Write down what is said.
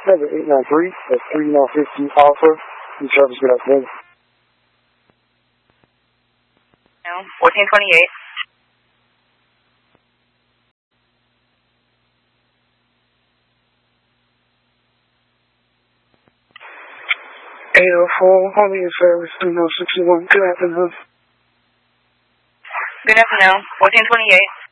Number 893 at 3950 Alpha. Your service, good afternoon. 1428. Home service 3061. Good afternoon. Good afternoon. 1428.